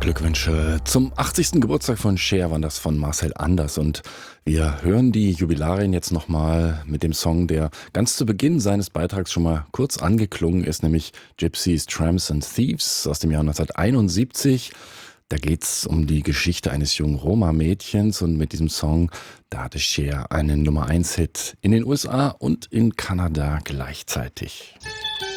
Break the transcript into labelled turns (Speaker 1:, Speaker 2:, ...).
Speaker 1: Glückwünsche zum 80. Geburtstag von Cher waren das von Marcel Anders und wir hören die Jubilarin jetzt nochmal mit dem Song, der ganz zu Beginn seines Beitrags schon mal kurz angeklungen ist, nämlich Gypsies, Tramps and Thieves aus dem Jahr 1971. Da geht's um die Geschichte eines jungen Roma-Mädchens und mit diesem Song, da hatte Cher einen Nummer-1-Hit in den USA und in Kanada gleichzeitig.